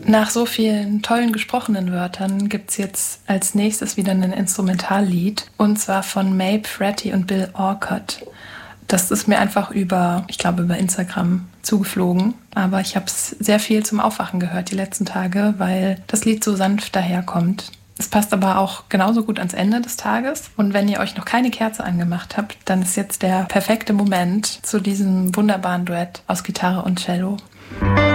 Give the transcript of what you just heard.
Nach so vielen tollen gesprochenen Wörtern gibt's jetzt als nächstes wieder ein Instrumentallied, und zwar von Mabe Fratty und Bill Orcutt. Das ist mir einfach über Instagram zugeflogen, aber ich habe es sehr viel zum Aufwachen gehört die letzten Tage, weil das Lied so sanft daherkommt. Es passt aber auch genauso gut ans Ende des Tages. Und wenn ihr euch noch keine Kerze angemacht habt, dann ist jetzt der perfekte Moment zu diesem wunderbaren Duett aus Gitarre und Cello.